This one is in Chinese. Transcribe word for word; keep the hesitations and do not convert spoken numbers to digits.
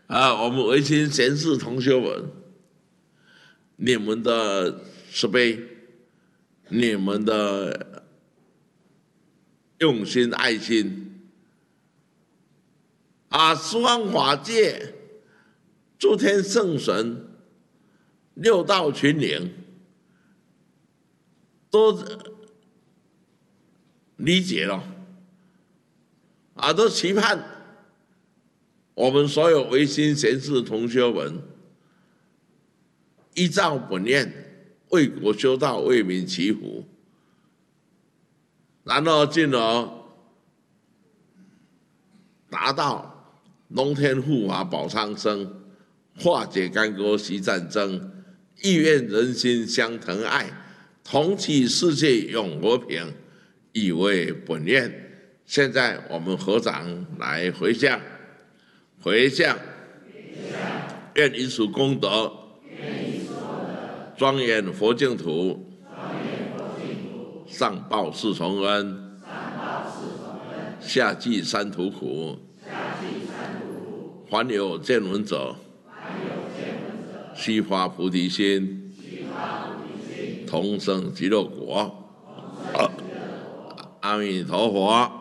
啊，我们维新贤士同学们，你们的慈悲，你们的用心爱心，啊，十方法界，诸天圣神，六道群灵，都理解了，啊，都期盼我们所有维新贤士同学们，依照本愿，为国修道，为民祈福，然后进而达到龙天护法保苍生，化解干戈息战争，意愿人心相疼爱，同祈世界永和平，以为本愿。现在我们合掌来回向，回向，愿以此功德，庄严佛净土，上报四重恩，下济三途苦，还有见闻者，悉发菩提心，同生极乐国。阿弥陀佛。